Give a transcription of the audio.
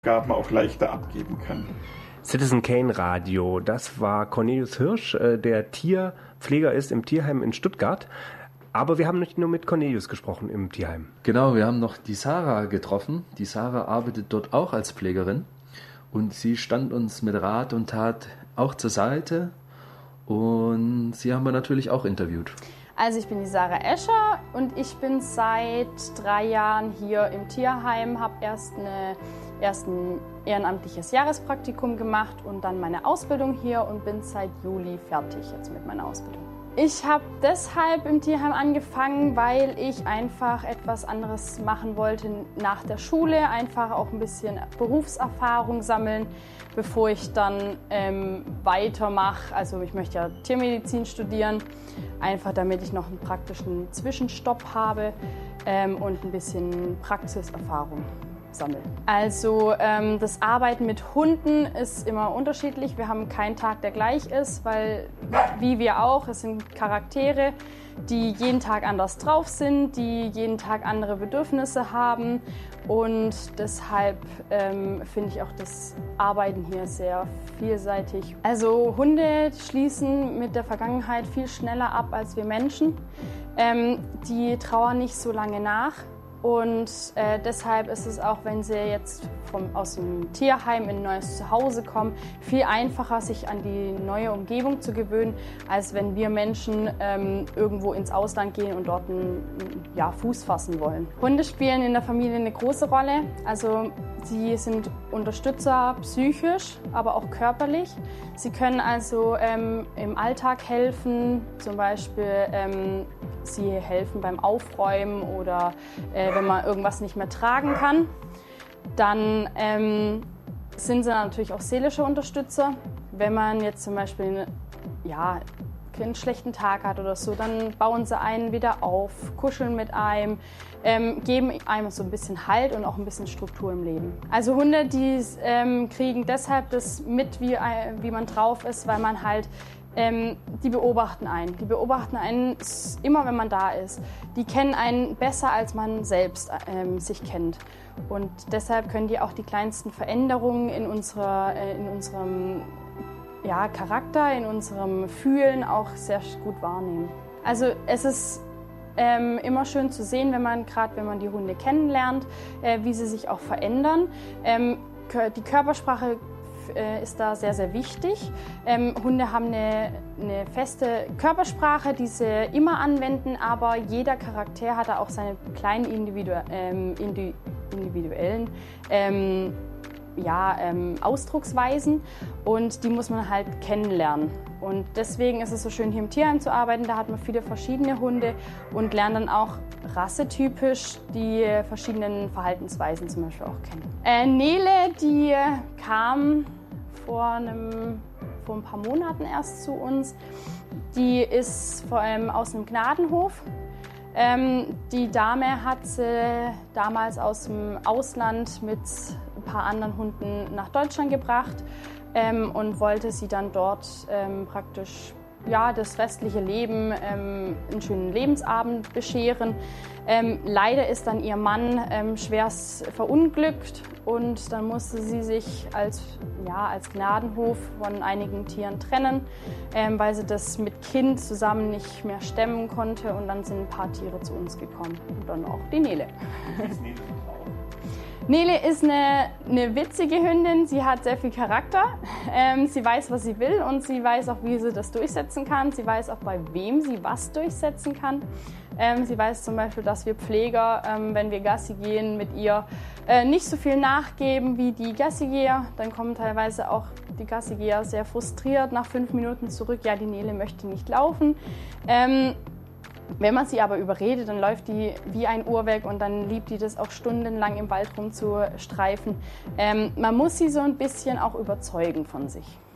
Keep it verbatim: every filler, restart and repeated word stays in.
Gaben auch leichter abgeben kann. Citizen Kane Radio, das war Cornelius Hirsch, der Tierpfleger ist im Tierheim in Stuttgart. Aber wir haben nicht nur mit Cornelius gesprochen im Tierheim. Genau, wir haben noch die Sarah getroffen. Die Sarah arbeitet dort auch als Pflegerin und sie stand uns mit Rat und Tat auch zur Seite und sie haben wir natürlich auch interviewt. Also ich bin die Sarah Escher und ich bin seit drei Jahren hier im Tierheim, habe erst, eine, erst ein ehrenamtliches Jahrespraktikum gemacht und dann meine Ausbildung hier und bin seit Juli fertig jetzt mit meiner Ausbildung. Ich habe deshalb im Tierheim angefangen, weil ich einfach etwas anderes machen wollte nach der Schule, einfach auch ein bisschen Berufserfahrung sammeln, bevor ich dann ähm, weitermache. Also ich möchte ja Tiermedizin studieren, einfach damit ich noch einen praktischen Zwischenstopp habe ähm, und ein bisschen Praxiserfahrung sammeln. Also ähm, das Arbeiten mit Hunden ist immer unterschiedlich. Wir haben keinen Tag, der gleich ist, weil wie wir auch, es sind Charaktere, die jeden Tag anders drauf sind, die jeden Tag andere Bedürfnisse haben und deshalb ähm, finde ich auch das Arbeiten hier sehr vielseitig. Also Hunde schließen mit der Vergangenheit viel schneller ab als wir Menschen. Ähm, die trauern nicht so lange nach. Und äh, deshalb ist es auch, wenn sie jetzt vom, aus dem Tierheim in ein neues Zuhause kommen, viel einfacher, sich an die neue Umgebung zu gewöhnen, als wenn wir Menschen ähm, irgendwo ins Ausland gehen und dort einen, ja, Fuß fassen wollen. Hunde spielen in der Familie eine große Rolle. Also sie sind Unterstützer psychisch, aber auch körperlich. Sie können also ähm, im Alltag helfen, zum Beispiel ähm, sie helfen beim Aufräumen oder äh, wenn man irgendwas nicht mehr tragen kann. Dann ähm, sind sie natürlich auch seelische Unterstützer. Wenn man jetzt zum Beispiel ja, einen schlechten Tag hat oder so, dann bauen sie einen wieder auf, kuscheln mit einem, ähm, geben einem so ein bisschen Halt und auch ein bisschen Struktur im Leben. Also Hunde, die ähm, kriegen deshalb das mit, wie, wie man drauf ist, weil man halt Ähm, die beobachten einen. Die beobachten einen immer, wenn man da ist. Die kennen einen besser, als man selbst ähm, sich kennt. Und deshalb können die auch die kleinsten Veränderungen in, unserer, äh, in unserem ja, Charakter, in unserem Fühlen auch sehr gut wahrnehmen. Also es ist ähm, immer schön zu sehen, wenn man gerade, wenn man die Hunde kennenlernt, äh, wie sie sich auch verändern. Ähm, die Körpersprache ist da sehr, sehr wichtig. Ähm, Hunde haben eine, eine feste Körpersprache, die sie immer anwenden, aber jeder Charakter hat da auch seine kleinen individu ähm, indi individuellen ähm, ja, ähm, Ausdrucksweisen und die muss man halt kennenlernen. Und deswegen ist es so schön, hier im Tierheim zu arbeiten. Da hat man viele verschiedene Hunde und lernt dann auch rassetypisch die verschiedenen Verhaltensweisen zum Beispiel auch kennen. Äh, Nele, die kam vor, einem, vor ein paar Monaten erst zu uns. Die ist vor allem aus einem Gnadenhof. Ähm, die Dame hat sie damals aus dem Ausland mit ein paar anderen Hunden nach Deutschland gebracht ähm, und wollte sie dann dort ähm, praktisch ja, das restliche Leben ähm, einen schönen Lebensabend bescheren. Ähm, leider ist dann ihr Mann ähm, schwerst verunglückt und dann musste sie sich als, ja, als Gnadenhof von einigen Tieren trennen, ähm, weil sie das mit Kind zusammen nicht mehr stemmen konnte und dann sind ein paar Tiere zu uns gekommen und dann auch die Nele. Nele ist eine, eine witzige Hündin, sie hat sehr viel Charakter, ähm, sie weiß, was sie will und sie weiß auch, wie sie das durchsetzen kann. Sie weiß auch, bei wem sie was durchsetzen kann. Ähm, sie weiß zum Beispiel, dass wir Pfleger, ähm, wenn wir Gassi gehen, mit ihr äh, nicht so viel nachgeben wie die Gassigeher. Dann kommen teilweise auch die Gassigeher sehr frustriert nach fünf Minuten zurück. Ja, die Nele möchte nicht laufen. Ähm, Wenn man sie aber überredet, dann läuft die wie ein Uhrwerk und dann liebt die das auch stundenlang im Wald rumzustreifen. Ähm, man muss sie so ein bisschen auch überzeugen von sich.